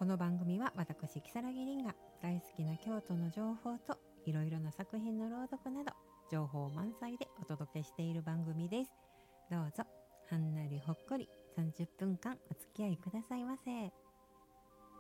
この番組は私、如月凛が大好きな京都の情報といろいろな作品の朗読など情報満載でお届けしている番組です。どうぞはんなりほっこり30分間お付き合いくださいませ。